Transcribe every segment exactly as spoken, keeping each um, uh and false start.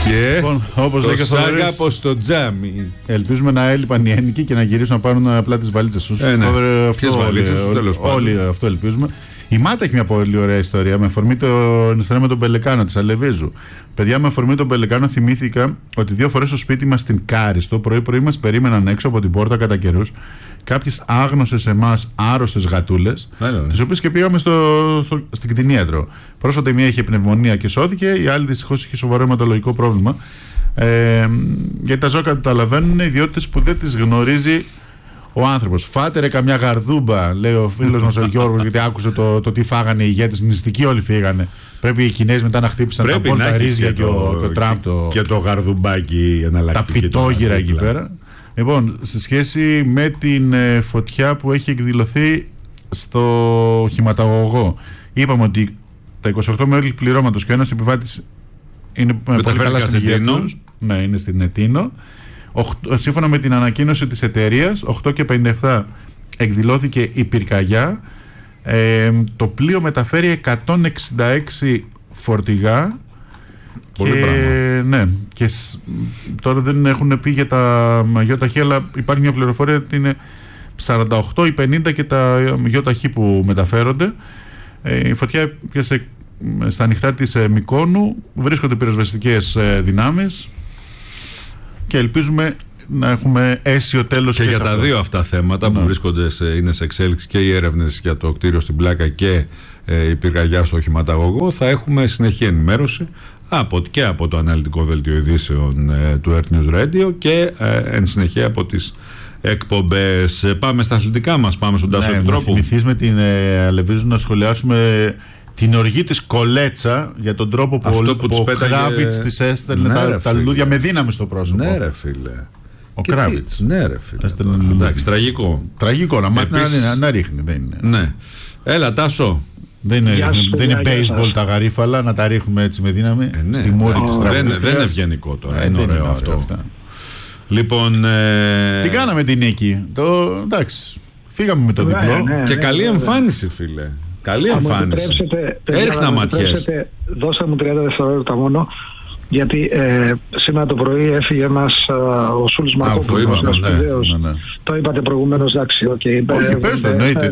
Και λοιπόν, όπως λέει και το σάγαπο στο τζάμι. Ελπίζουμε να έλειπαν οι ένοικοι και να γυρίσουν να πάρουν απλά τις βαλίτσες τους. Ε, ναι. Ποιες βαλίτσες τους, τέλος πάντων. Όλοι αυτό ελπίζουμε. Η Μάτα έχει μια πολύ ωραία ιστορία με αφορμή το ιστορία με τον Πελεκάνο της Αλεβίζου. Παιδιά, με αφορμή τον Πελεκάνο θυμήθηκα ότι δύο φορές στο σπίτι μας στην Κάριστο πρωί-πρωί μας περίμεναν έξω από την πόρτα κατά καιρούς κάποιες άγνωσες εμάς άρρωστες γατούλες, τις οποίες και πήγαμε στο, στο, στην κτηνίατρο. Πρόσφατα η μία είχε πνευμονία και σώθηκε, η άλλη δυστυχώς είχε σοβαρό αιματολογικό πρόβλημα. Ε, γιατί τα ζώα καταλαβαίνουν ιδιότητες που δεν τις γνωρίζει ο άνθρωπος. Φάτε ρε καμιά γαρδούμπα, λέει ο φίλος μας ο Γιώργος, γιατί άκουσε το, το τι φάγανε οι ηγέτες. Μυστικοί όλοι φύγανε. Πρέπει οι Κινέζοι μετά να χτύπησαν τα πόλτα ρύζια και, ο, και ο Τραμπ. Και, το, και το γαρδουμπάκι εναλλακτική. Τα πιτόγυρα εκεί πέρα. Λοιπόν, σε σχέση με την ε, φωτιά που έχει εκδηλωθεί στο οχηματαγωγό, είπαμε ότι τα είκοσι οκτώ μέλη πληρώματος και ο ένας επιβάτης είναι πολύ καλά στην υγεία τους. Ναι, είναι στην Ετίνο. Σύμφωνα με την ανακοίνωση της εταιρείας, οκτώ και πενήντα επτά εκδηλώθηκε η πυρκαγιά. Ε, το πλοίο μεταφέρει εκατόν εξήντα έξι φορτηγά. Πολύ και, πράγμα. Ναι, και σ, τώρα δεν έχουν πει για τα γιοταχή, αλλά υπάρχει μια πληροφορία ότι είναι σαράντα οκτώ ή πενήντα και τα γιοταχή που μεταφέρονται. Ε, η φωτιά πιάσε στα ανοιχτά της ε, Μυκόνου, βρίσκονται πυροσβεστικές ε, δυνάμεις και ελπίζουμε να έχουμε αίσιο τέλος. Και, και για τα αυτό. δύο αυτά θέματα, ναι, που βρίσκονται σε, είναι σε εξέλιξη, και οι έρευνες για το κτίριο στην Πλάκα και ε, η πυρκαγιά στο οχηματαγωγό, θα έχουμε συνεχή ενημέρωση από, και από το αναλυτικό δελτίο ειδήσεων ε, του Earth News Radio και ε, εν συνεχεία από τις εκπομπές. Ε, πάμε στα αθλητικά μας, πάμε στον Τάσο Επιτρόπου. Να θυμηθείς με την ε, Αλεβίζου να σχολιάσουμε την οργή της Κολέτσα για τον τρόπο που, αυτό ο, που, που ο πέταγε... Κράβιτς της έστελνε, ναι, τα, τα λουλούδια με δύναμη στο πρόσωπο. Ναι ρε φίλε. Ο Κράβιτς. Ναι ρε φίλε. Εντάξει, τραγικό. Τραγικό, να μάθει Επίσης... να, να ρίχνει. Δεν είναι. Ναι. Έλα Τάσο. Δεν είναι, δεν είναι baseball τα γαρίφαλα να τα ρίχνουμε έτσι με δύναμη ε, ναι, στη μούρη της τραγουδίστριας. Δεν είναι ευγενικό τώρα. Ε, είναι δεν ωραίο είναι αυτό. Αυτά. Λοιπόν, ε... τι κάναμε την νίκη. Το, εντάξει, φύγαμε με το ναι, διπλό. ναι, ναι, και ναι, καλή ναι, εμφάνιση φίλε. Καλή εμφάνιση. Έριχνα ματιές. Δώστε μου τριάντα δευτερόλεπτα μόνο. Γιατί ε, σήμερα το πρωί έφυγε ένας ε, ο Σούλης Μαρκόπουλος, ναι, ναι, ναι. Το είπατε προηγουμένως, εντάξει, okay, όχι, πες το, εννοείται.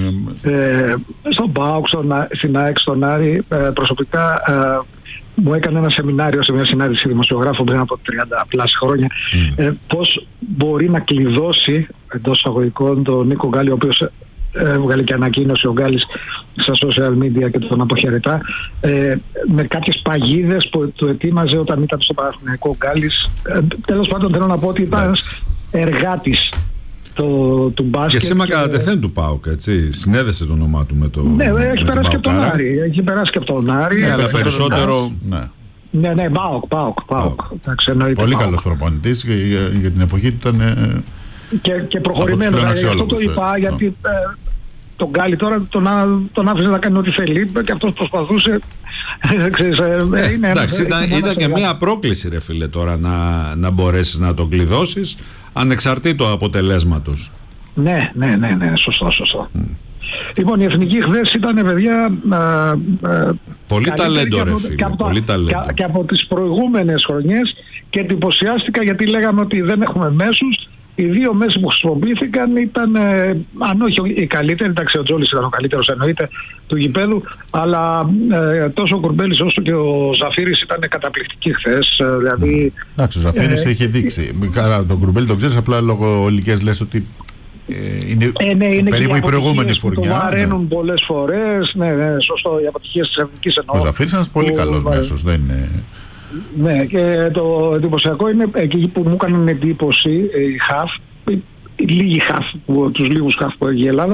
Στον ΠΑΟΚ, στην ΑΕΚ, στον Άρη, ε, προσωπικά ε, μου έκανε ένα σεμινάριο σε μια συνάντηση δημοσιογράφων πριν από τριάντα πλάσι χρόνια, mm. ε, πώς μπορεί να κλειδώσει εντός εισαγωγικών τον Νίκο Γκάλη, ο οποίος έβγαλε και ανακοίνωση ο Γκάλης στα social media και τον αποχαιρετά, ε, με κάποιες παγίδες που του ετοίμαζε όταν ήταν στο Παναθηναϊκό ο Γκάλης. Ε, τέλος πάντων θέλω να πω ότι ήταν ένας εργάτης το, του μπάσκετ. Και σήμα κατά τεθέν του ΠΑΟΚ, έτσι. Συνέδεσε το όνομά του με το. Ναι, με έχει περάσει και από τον Άρη. Έχει περάσει και από τον Άρη. Ναι, αλλά περισσότερο. Ναι. Ναι, ναι, ΠΑΟΚ, ΠΑΟΚ, ΠΑΟΚ. Πολύ καλός προπονητής και για, για την εποχή του ήταν. Ε, και, και προχωρημένο. Δηλαδή, αυτό το είπα, γιατί ε, τον Γκάλη τώρα τον, τον άφησε να κάνει ό,τι θέλει και αυτός προσπαθούσε. Ξέρεις, ε, είναι, εντάξει, ήταν, ήταν, ήταν και μια πρόκληση, ρε φίλε, τώρα να, να μπορέσεις να τον κλειδώσεις ανεξαρτήτω αποτελέσματος. Ναι, ναι, ναι, ναι, σωστό, σωστό. Mm. Λοιπόν, η εθνική χθες ήταν, παιδιά, ε, ε, πολύ ταλέντο, ρε φίλε, και πολύ ταλέντο. Και, και από τις προηγούμενες χρονιές, και εντυπωσιάστηκα γιατί λέγαμε ότι δεν έχουμε μέσους. Οι δύο μέσοι που χρησιμοποιήθηκαν ήταν, ε, αν όχι οι καλύτεροι, εντάξει, ο Τζόλης ήταν ο καλύτερος εννοείται του γηπέδου, αλλά ε, τόσο ο Κουρμπέλης όσο και ο Ζαφύρης ήταν καταπληκτικοί χθες. Ε, δηλαδή, εντάξει, ο Ζαφύρης ε, είχε δείξει. Καλά, τον Κουρμπέλη τον ξέρεις, απλά λόγω ηλικίας λες ότι ε, είναι, ε, ναι, είναι περίπου η προηγούμενη φουρνιά. Το βαραίνουν ναι. πολλές φορές. Ναι, ναι, σωστό, οι αποτυχίες της εθνικής εννοώ. Ο Ζαφύρης είναι ένας πολύ καλός μέσος, δεν είναι. Ναι, και το εντυπωσιακό είναι εκεί που μου έκαναν εντύπωση οι χαφ, οι λίγοι χαφ, τους λίγους χαφ που έχει η Ελλάδα,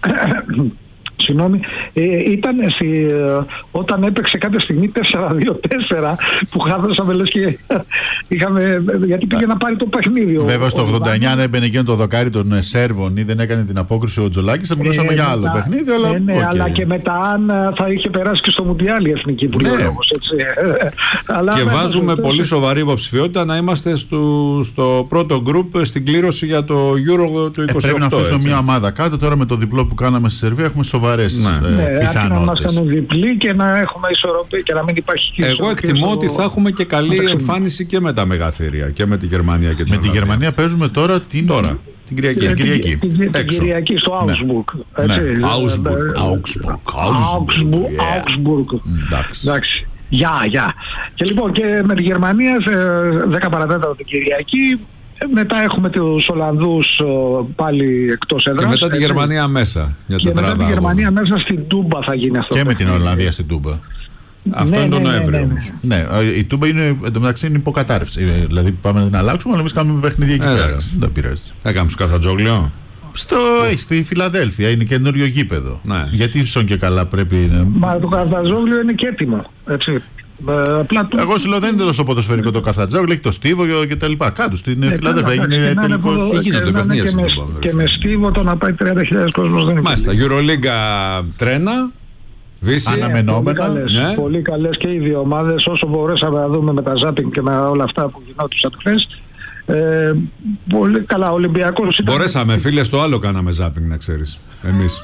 συγγνώμη, ε, ήταν στη, όταν έπαιξε κάποια στιγμή τέσσερα δύο τέσσερα που χάθασαμε λες και είχαμε, γιατί πήγε να πάρει το παιχνίδι. Βέβαια στο ογδόντα εννιά αν έμπαινε εκείνο το δοκάρι των Σέρβων ή δεν έκανε την απόκριση ο Τζολάκης θα μιλούσαμε ε, για άλλο μετά, παιχνίδι, αλλά, ναι, ναι, okay. αλλά και μετά αν θα είχε περάσει και στο Μουντιάλ η εθνική που ναι. λέει όμως, έτσι. Αλλά και βάζουμε πολύ τέσσερα. Σοβαρή υποψηφιότητα να είμαστε στο, στο πρώτο γκρουπ στην κλήρωση για το Euro του είκοσι οκτώ. Ε, πρέπει να αφήσουμε μια ομάδα κάτω τώρα με το διπλό που κάναμε στη Σερβία, έχουμε σοβαρή σοβαρές Ναι. ε, Ναι, αρκεί να μας πιθανότητες. κάνουν διπλή και να έχουμε ισορροπία και να μην υπάρχει και Εγώ ισορροπία εκτιμώ στο- ότι θα έχουμε και καλή μεταξύ μας. εμφάνιση και με τα μεγαθύρια και με τη Γερμανία και την Με τη Ολλανδία. Γερμανία παίζουμε τώρα την, Τώρα. την Κυριακή. Την- Κυριακή. την- την Έξω. Κυριακή στο Ναι. Augsburg. Ναι. έτσι. Augsburg. Ε, Augsburg. Augsburg. Yeah. Augsburg. Εντάξει. Εντάξει. Γεια, γεια. Και λοιπόν και με τη Γερμανία σε δέκα παρατέταρτο την Κυριακή. Ε, Μετά έχουμε τους Ολλανδούς ε, πάλι εκτός έδρας. Και μετά τη έτσι. Γερμανία μέσα. Για Και μετά τετράδα τη Γερμανία αγώνα. μέσα στην Τούμπα θα γίνει αυτό. Και το με την παιχνίδι. Ολλανδία στην Τούμπα. Αυτό Ναι, είναι τον ναι, ναι, Νοέμβριο ναι, ναι. όμως. Ναι, η Τούμπα είναι εντωμεταξύ είναι υποκατάρρευση. Ε, Δηλαδή πάμε να την αλλάξουμε, αλλά εμεί κάνουμε παιχνίδια εκεί Ε, πέρα. εντάξει. Δεν πειράζει. Έκαμε σου καθατζόγλιο. Στο, έχει στη Φιλαδέλφια, είναι καινούριο γήπεδο. Ναι. Γιατί ίσον και καλά πρέπει να. Μα το Καρταζόγλιο είναι και έτοιμο. Έτσι. Ε, απλά το- Εγώ σου λέω δεν είναι τόσο ποδοσφαιρικό το Καθατζόγλιο, έχει το Στίβο και τα λοιπά. Κάτω στην Ναι, Φιλαδέλφια καλά, έγινε εντάξει, και να είναι τελικό. ποδο- Γίνονται και να είναι παιχνίδια και στην με- Τούμπα, Και βέβαια. με στίβο το να πάει τριάντα χιλιάδες κόσμος δεν είναι. Μάλιστα. Euroliga τρένα. Βύση. Ανα- αναμενόμενα, Πολύ καλές, ναι. πολύ καλές και οι δύο ομάδες. Όσο μπορέσαμε να δούμε με τα ζάπινγκ και με όλα αυτά που γινόντουσαν χθες. Ε, πολύ καλά. Ο Ολυμπιακός ήταν. Μπορέσαμε, φίλε, στο άλλο κάναμε ζάπινγκ, να ξέρεις. Εμείς.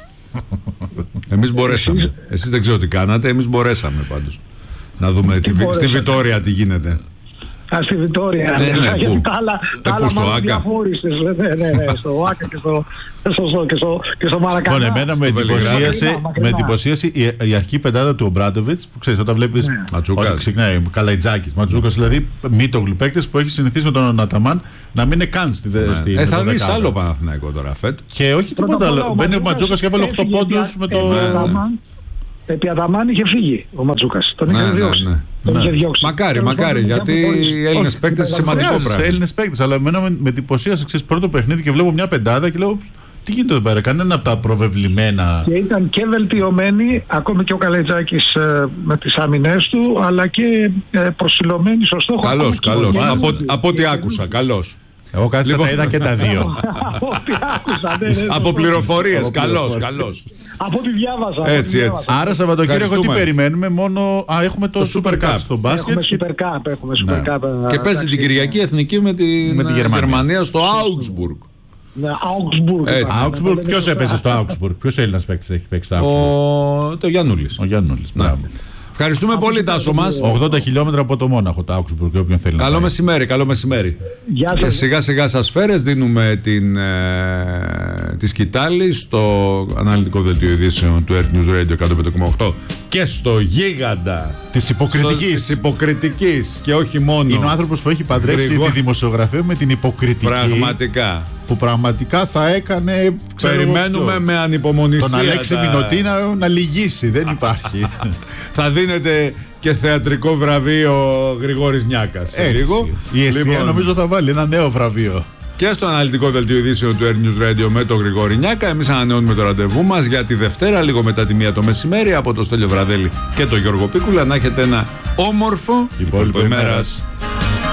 Εμείς μπορέσαμε. Εσείς δεν ξέρω τι κάνατε, εμείς μπορέσαμε πάντως. Να δούμε τη, στη μπορέσατε? Βιτόρια τι γίνεται. Α, στη Βιτόρια. Ναι, ναι, γιατί πού? τα άλλα, Ε, τα πού, άλλα στο μάλλον Άκα? διαφόρησες. Ναι, ναι, ναι, στο Άκα και στο, στο, στο, και στο, και στο Μαρακανά. Λοιπόν, εμένα με στο εντυπωσίασε, Βελιγράδι. με εντυπωσίασε η, η αρχική πεντάδα του Ομπράντοβιτ που ξέρει, όταν βλέπει. Ναι. Ματζούκας. Όταν ξεκινάει Καλαϊτζάκη, Ματζούκα, δηλαδή μήτογλου παίκτε που έχει συνηθίσει με τον Αταμάν να μην είναι καν στη Ναι. στη- Ε, με θα το δεις δεκάδα. άλλο Παναθηναϊκό τώρα, φέτο. Και όχι Πρώτα τίποτα απ' όλα, άλλο. ο Μπαίνει ο Ματζούκας Ματζούκα και έβαλε οκτώ έφυγε πόντου επί- με το. επί Ναι, ναι. Αταμάν. Επί Αταμάν είχε φύγει ο Ματζούκας. Τον Ναι, είχε ναι, διώξει. ναι. Τον Ναι. είχε διώξει. Μακάρι, Τέλος μακάρι, πάντων, γιατί για να οι Έλληνες Όχι, παίκτες δεν σημαντικό Χρειάζεσαι πράγμα. Έλληνε παίκτε, αλλά εμένα με, με εντυπωσίασε ξέρεις, πρώτο παιχνίδι και βλέπω μια πεντάδα και λέω τι γίνεται εδώ πέρα, κανένα από τα προβεβλημένα. Και ήταν και βελτιωμένοι, ακόμη και ο Καλετζάκης ε, με τις άμυνές του, αλλά και ε, προσιλωμένοι στο στόχο. Καλός, ακόμη και καλός. ο Γιάννης. Από, από ό,τι άκουσα, καλός. Εγώ κάτσα Λοιπόν. τα είδα και τα δύο. Από ό,τι άκουσα, ναι, ναι, Από ναι. πληροφορίες, Από καλός, πληροφορίες. καλός. Από ό,τι διάβαζα. από ό,τι Έτσι, διάβαζα. έτσι. Άρα Σαββατοκύριακο τι Ευχαριστούμε. περιμένουμε, μόνο. Α, έχουμε το, Το Super Super Cup Cup. στο μπάσκετ. Έχουμε και- Super Cup, έχουμε Super Ναι. Cup. ε, Και παίζει εντάξει, την Κυριακή Εθνική με τη, Με τη Γερμανία. Γερμανία στο Augsburg. Ναι, Augsburg. Έτσι. είπαμε. Augsburg, ποιο Λέμε έπαιζε σωστά. στο Augsburg, ποιο Έλληνα παίκτη έχει παίξει στο Augsburg. Ο... Το Γιαννούλης. Ο Γιάννουλη. Μπράβο. Ευχαριστούμε πολύ, Τάσο μας. ογδόντα χιλιόμετρα από το Μόναχο το Augsburg και όποιον θέλει να Καλό πάει. μεσημέρι, καλό μεσημέρι. Γεια Και σας. σιγά σιγά σας φέρες, δίνουμε την, ε, τη σκητάλη στο αναλυτικό δελτίο ειδήσεων του Earth News Radio εκατόν πέντε κόμμα οκτώ και στο γίγαντα Της υποκριτικής. της υποκριτικής και όχι μόνο. Είναι ο άνθρωπος που έχει παντρέψει Γρηγό- τη δημοσιογραφία με την υποκριτική. Πραγματικά. Που πραγματικά θα έκανε. ξέρω Περιμένουμε ποιο, με ανυπομονησία. τον Αλέξη τα- Μινωτή να, να λυγίσει. Δεν υπάρχει. Θα δίνεται και θεατρικό βραβείο Γρηγόρης Νιάκας. σε Έτσι. λίγο. Η ΕΣΥΑ Λοιπόν, νομίζω θα βάλει ένα νέο βραβείο. και στο αναλυτικό δελτίο ειδήσεων του Air News Radio με τον Γρηγόρη Νιάκα. Εμείς ανανεώνουμε το ραντεβού μας για τη Δευτέρα, λίγο μετά τη μία το μεσημέρι, από το Στέλιο Βραδέλη και τον Γιώργο Πίκουλα. Να έχετε ένα όμορφο Υπόλοιπο ημέρας. ημέρας.